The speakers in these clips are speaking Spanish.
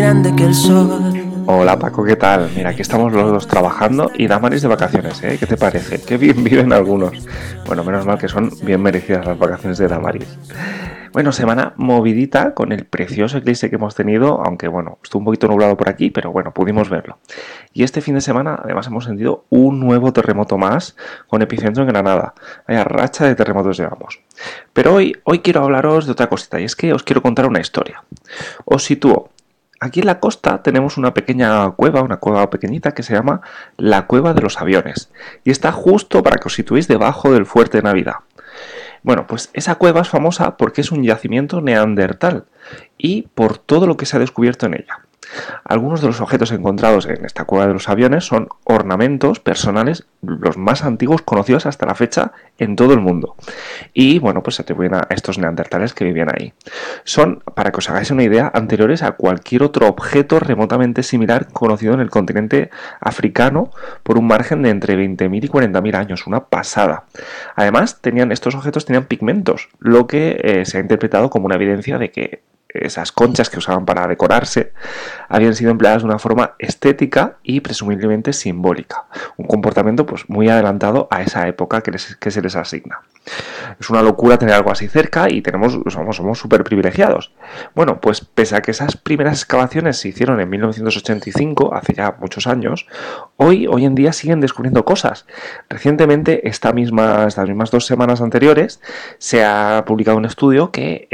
grande que el sol. Hola Paco, ¿qué tal? Mira, aquí estamos los dos trabajando y Damaris de vacaciones, ¿eh? ¿Qué te parece? Qué bien viven algunos. Bueno, menos mal que son bien merecidas las vacaciones de Damaris. Bueno, semana movidita con el precioso eclipse que hemos tenido, aunque bueno, estuvo un poquito nublado por aquí, pero bueno, pudimos verlo. Y este fin de semana además hemos sentido un nuevo terremoto más con epicentro en Granada. Vaya racha de terremotos llevamos. Pero hoy quiero hablaros de otra cosita y es que os quiero contar una historia. Os sitúo. Aquí en la costa tenemos una pequeña cueva, una cueva pequeñita que se llama la Cueva de los Aviones y está justo para que os situéis debajo del Fuerte de Navidad. Bueno, pues esa cueva es famosa porque es un yacimiento neandertal y por todo lo que se ha descubierto en ella. Algunos de los objetos encontrados en esta cueva de los aviones son ornamentos personales, los más antiguos conocidos hasta la fecha en todo el mundo. Y bueno, pues se atribuyen a estos neandertales que vivían ahí. Son, para que os hagáis una idea, anteriores a cualquier otro objeto remotamente similar conocido en el continente africano por un margen de entre 20.000 y 40.000 años. Una pasada. Además, estos objetos tenían pigmentos, lo que se ha interpretado como una evidencia de que esas conchas que usaban para decorarse habían sido empleadas de una forma estética y presumiblemente simbólica. Un comportamiento pues muy adelantado a esa época que se les asigna. Es una locura tener algo así cerca y somos súper privilegiados. Bueno, pues pese a que esas primeras excavaciones se hicieron en 1985, hace ya muchos años, hoy en día siguen descubriendo cosas. Recientemente, estas mismas 2 semanas anteriores, se ha publicado un estudio que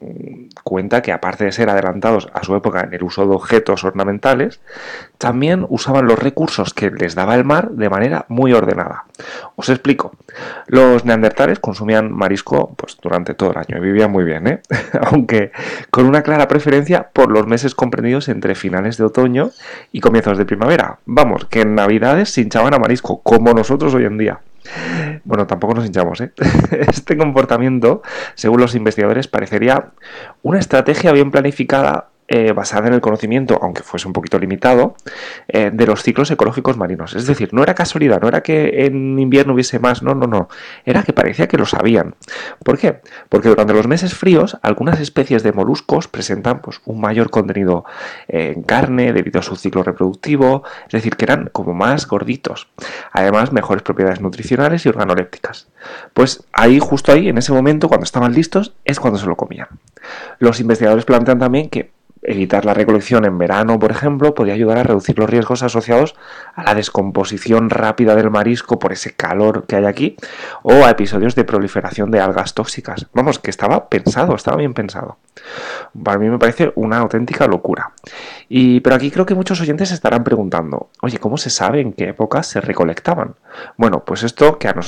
cuenta que aparte de ser adelantados a su época en el uso de objetos ornamentales, también usaban los recursos que les daba el mar de manera muy ordenada. Os explico. Los neandertales consumían marisco pues, durante todo el año y vivían muy bien, ¿eh? Aunque con una clara preferencia por los meses comprendidos entre finales de otoño y comienzos de primavera. Vamos, que en Navidades se hinchaban a marisco, como nosotros hoy en día. Bueno, tampoco nos hinchamos, ¿eh? Este comportamiento, según los investigadores, parecería una estrategia bien planificada basada en el conocimiento, aunque fuese un poquito limitado, de los ciclos ecológicos marinos. Es decir, no era casualidad, no era que en invierno hubiese más, no. Era que parecía que lo sabían. ¿Por qué? Porque durante los meses fríos, algunas especies de moluscos presentan pues, un mayor contenido en carne debido a su ciclo reproductivo, es decir, que eran como más gorditos. Además, mejores propiedades nutricionales y organolépticas. Pues ahí, justo ahí, en ese momento, cuando estaban listos, es cuando se lo comían. Los investigadores plantean también que evitar la recolección en verano, por ejemplo, podía ayudar a reducir los riesgos asociados a la descomposición rápida del marisco por ese calor que hay aquí o a episodios de proliferación de algas tóxicas. Vamos, que estaba bien pensado. Para mí me parece una auténtica locura. Pero aquí creo que muchos oyentes se estarán preguntando, oye, ¿cómo se sabe en qué épocas se recolectaban? Bueno, pues esto que a nosotros